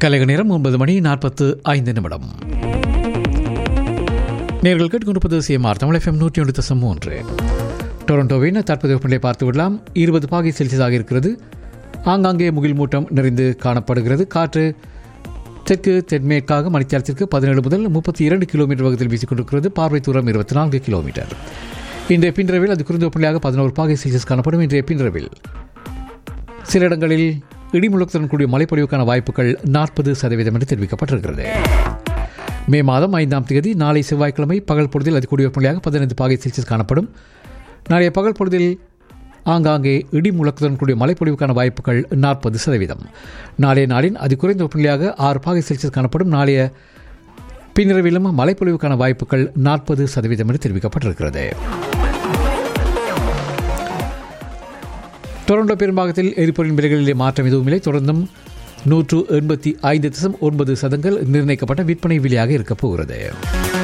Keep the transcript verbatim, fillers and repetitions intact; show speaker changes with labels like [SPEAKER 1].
[SPEAKER 1] கலைக நேரம் ஒன்பது மணி நாற்பத்து ஐந்து நிமிடம். நேர்கள் கேட்டுக்கொண்டிருப்பது சிஎம்ஆர் தமிழ் எஃப்எம் நூற்றி ஒன்று தசம் மூன்று. டொரண்டோவின் தற்போதைய வெப்பநிலை பார்த்து விடலாம். இருபது பாகை செல்சியஸாக இருக்கிறது. ஆங்காங்கே முகில் மூட்டம் நிறைந்து காணப்படுகிறது. காற்று தெற்கு தென்மேற்காக மணித்தியாலத்திற்கு பதினேழு முதல் முப்பத்தி இரண்டு கிலோமீட்டர் வேகத்தில் வீசிக்கொண்டிருக்கிறது. பார்வை தூரம் இருபத்தி நான்கு கிலோமீட்டர். இன்றைய பின்ரவில் அது குறைந்த வெப்பநிலையாக பதினோரு பாகை செல்சியஸ் காணப்படும். இன்றைய பின்ரவில் சில இடங்களில் இடிமுழக்கத்துடன் கூடிய மழைப்பொழிவுக்கான வாய்ப்புகள் நாற்பது சதவீதம் என்று தெரிவிக்கப்பட்டிருக்கிறது. மே மாதம் ஐந்தாம் தேதி நாளை செவ்வாய்க்கிழமை பகல் பொழுதில் அது கூடிய வெப்பநிலையாக பதினைந்து பாகை செல்சியஸ் காணப்படும். நாளைய பகல் பொழுதில் ஆங்காங்கே இடி முழக்கத்துடன் கூடிய மழைப்பொழிவுக்கான வாய்ப்புகள் நாற்பது சதவீதம். நாளைய நாளின் அதி குறைந்த வெப்பநிலையாக ஆறு பாகை செல்சியஸ் காணப்படும். நாளைய பின்னிரவிலும் மழைப்பொழிவுக்கான வாய்ப்புகள் நாற்பது சதவீதம் என்று தெரிவிக்கப்பட்டிருக்கிறது. டொரண்டோ பெரும்பாகத்தில் எரிபொருளின் விலைகளிலே மாற்றம் எதுவும் இல்லை. தொடர்ந்தும் நூற்று எண்பத்தி ஐந்து தசம் ஒன்பது சதங்கள் நிர்ணயிக்கப்பட்ட விற்பனை விலையாக இருக்கப் போகிறது.